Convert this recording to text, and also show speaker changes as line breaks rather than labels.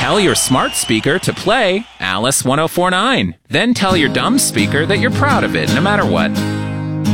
Tell your smart speaker to play Alice 1049. Then tell your dumb speaker that you're proud of it no matter what.